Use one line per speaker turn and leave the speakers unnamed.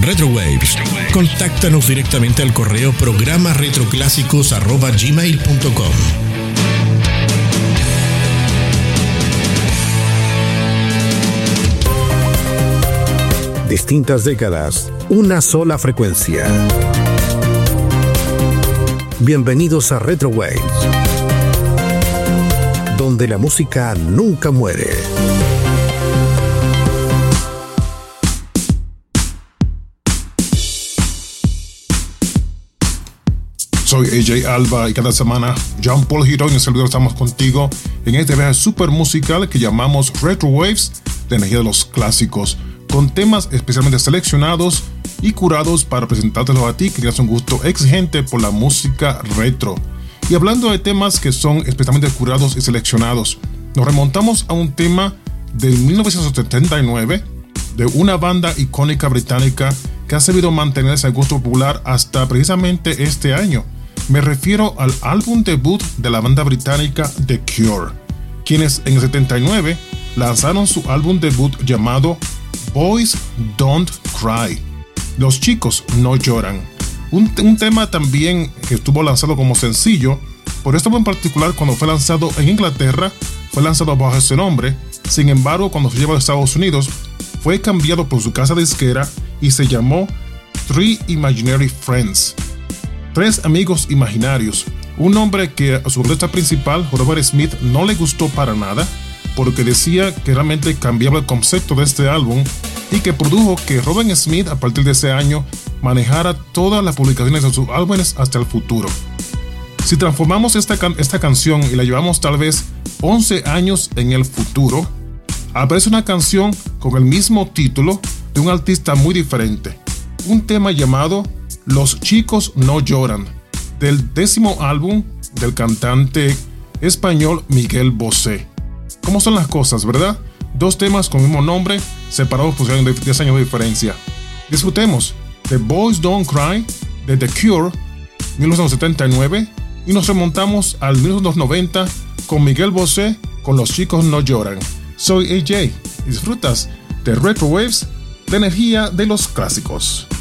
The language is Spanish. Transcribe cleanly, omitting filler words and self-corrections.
Retrowaves. Contáctanos directamente al correo programa retroclásicos@gmail.com.
Distintas décadas, una sola frecuencia. Bienvenidos a Retrowaves, donde la música nunca muere.
Soy AJ Alba y cada semana John Paul Girón y el servidor estamos contigo en este viaje super musical que llamamos Retrowaves, la energía de los clásicos, con temas especialmente seleccionados y curados para presentártelos a ti que tienes un gusto exigente por la música retro. Y hablando de temas que son especialmente curados y seleccionados, nos remontamos a un tema del 1979 de una banda icónica británica que ha sabido mantenerse al gusto popular hasta precisamente este año. Me refiero al álbum debut de la banda británica The Cure, quienes en el 79 lanzaron su álbum debut llamado Boys Don't Cry. Los chicos no lloran. Un tema también que estuvo lanzado como sencillo, por esto en particular cuando fue lanzado en Inglaterra, fue lanzado bajo ese nombre. Sin embargo, cuando se llevó a Estados Unidos, fue cambiado por su casa disquera y se llamó Three Imaginary Friends. Tres amigos imaginarios. Un nombre que a su letra principal, Robert Smith, no le gustó para nada, porque decía que realmente cambiaba el concepto de este álbum y que produjo que Robert Smith a partir de ese año manejara todas las publicaciones de sus álbumes hasta el futuro. Si transformamos esta canción y la llevamos tal vez 11 años en el futuro, aparece una canción con el mismo título de un artista muy diferente, un tema llamado Los chicos no lloran, del 10º álbum del cantante español Miguel Bosé. ¿Cómo son las cosas, verdad? Dos temas con el mismo nombre, separados por 10 años de diferencia. Disfrutemos The Boys Don't Cry de The Cure, 1979, y nos remontamos al 1990 con Miguel Bosé con Los chicos no lloran. Soy AJ y disfrutas de Retrowaves, la energía de los clásicos.